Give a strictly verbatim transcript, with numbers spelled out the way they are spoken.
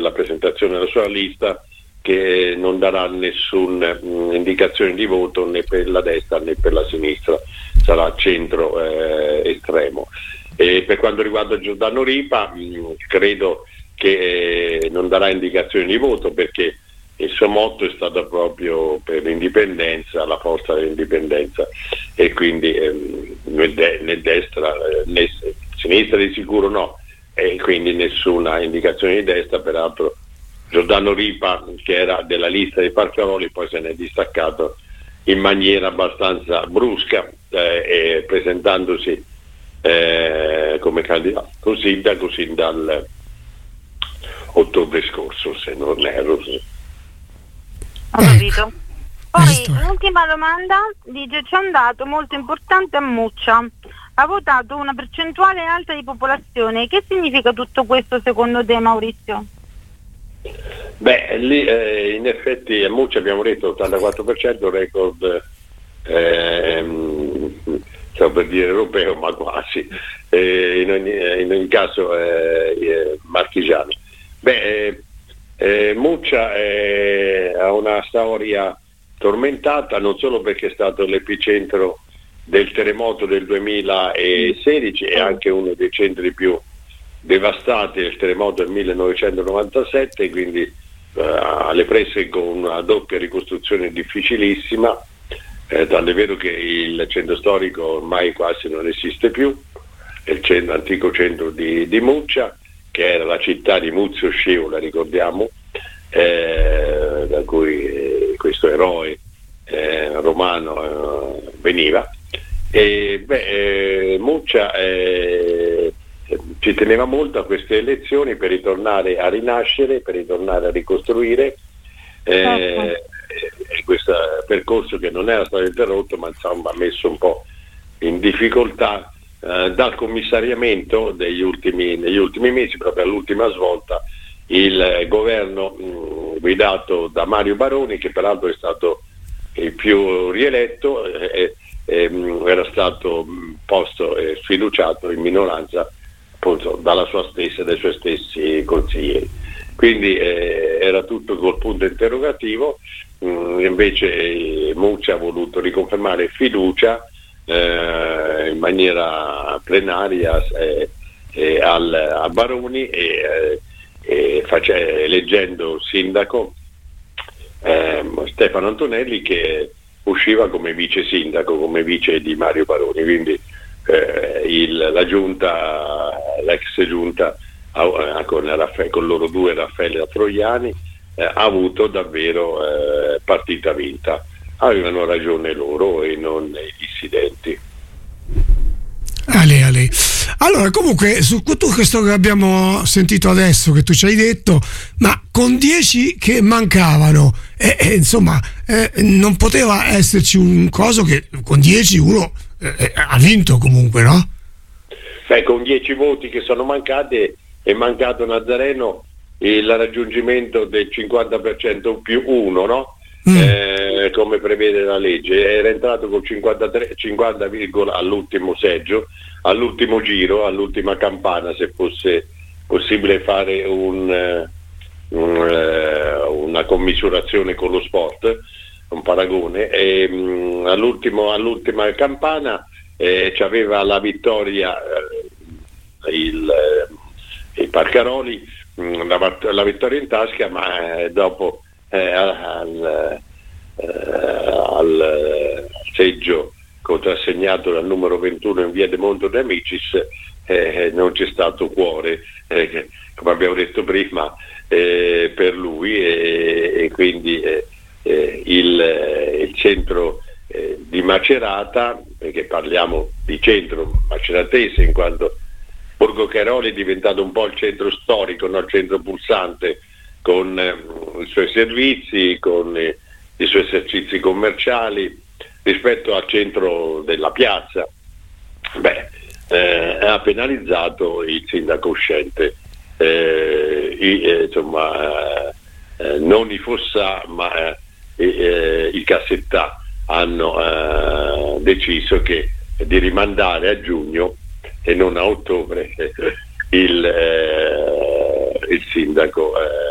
della presentazione della sua lista, che non darà nessuna mh, indicazione di voto né per la destra né per la sinistra, sarà centro eh, estremo. E per quanto riguarda Giordano Ripa, mh, credo che eh, non darà indicazioni di voto, perché il suo motto è stato proprio per l'indipendenza, la forza dell'indipendenza, e quindi ehm, né, de- né destra eh, né sinistra di sicuro no, e quindi nessuna indicazione di destra. Peraltro Giordano Ripa, che era della lista dei Parcaroli, poi se ne è distaccato in maniera abbastanza brusca, eh, e presentandosi eh, come candidato sindaco sin dal ottobre scorso, se non erro. Ho capito. Poi un'ultima domanda, dice: c'è un dato molto importante a Muccia, ha votato una percentuale alta di popolazione. Che significa tutto questo secondo te, Maurizio? Beh, lì eh, in effetti a Muccia abbiamo detto ottantaquattro per cento, record ehm, stavo per dire europeo, ma quasi, eh, in, ogni, in ogni caso eh, eh, marchigiano. Beh, eh, eh, Muccia eh, ha una storia tormentata, non solo perché è stato l'epicentro del terremoto del duemilasedici e anche uno dei centri più devastati del terremoto del millenovecentonovantasette, quindi eh, alle prese con una doppia ricostruzione difficilissima, eh, tant'è vero che il centro storico ormai quasi non esiste più, è il centro, antico centro di, di Muccia, che era la città di Muzio Scevola, ricordiamo, eh, da cui eh, questo eroe eh, romano eh, veniva. E beh, eh, Muccia eh, ci teneva molto a queste elezioni per ritornare a rinascere, per ritornare a ricostruire eh, uh-huh. questo percorso che non era stato interrotto, ma insomma ha messo un po' in difficoltà eh, dal commissariamento degli ultimi, negli ultimi mesi, proprio all'ultima svolta, il governo mh, guidato da Mario Baroni, che peraltro è stato il più rieletto, eh, eh, era stato posto e sfiduciato in minoranza appunto dalla sua stessa e dai suoi stessi consiglieri. Quindi eh, era tutto col punto interrogativo. mh, invece eh, Muccia ha voluto riconfermare fiducia eh, in maniera plenaria eh, eh, al, a Baroni e, eh, e face, eleggendo sindaco eh, Stefano Antonelli, che usciva come vice sindaco, come vice di Mario Baroni. Quindi eh, il, la giunta, l'ex giunta eh, con, Raffa- con loro due Raffaele Troiani eh, ha avuto davvero eh, partita vinta. Avevano ragione loro e non i dissidenti. Ale, ale. Allora, comunque, su tutto questo che abbiamo sentito adesso, che tu ci hai detto, ma con dieci che mancavano, eh, eh, insomma, eh, non poteva esserci un coso che con dieci uno eh, ha vinto comunque, no? Beh, con dieci voti che sono mancati è mancato Nazareno il raggiungimento del cinquanta per cento più uno, no? Mm. Eh, come prevede la legge. Era entrato col cinquantatré, cinquanta virgola all'ultimo seggio, all'ultimo giro, all'ultima campana, se fosse possibile fare un, un, una commisurazione con lo sport, un paragone, e, um, all'ultimo, all'ultima campana eh, c'aveva la vittoria eh, il, eh, i Parcaroli, mh, la, la vittoria in tasca, ma eh, dopo Eh, al, eh, al seggio contrassegnato dal numero ventuno in via de Monte de Amicis eh, non c'è stato cuore, eh, come abbiamo detto prima, eh, per lui, e, e quindi eh, eh, il, il centro eh, di Macerata, perché parliamo di centro maceratese in quanto Borgo Cairoli è diventato un po' il centro storico, no? Il centro pulsante, con eh, i suoi servizi, con eh, i suoi esercizi commerciali, rispetto al centro della piazza. Beh, eh, ha penalizzato il sindaco uscente, eh, i, eh, insomma, eh, non i Fossà, ma eh, eh, i Cassettà hanno eh, deciso che, di rimandare a giugno e non a ottobre il, eh, il sindaco eh,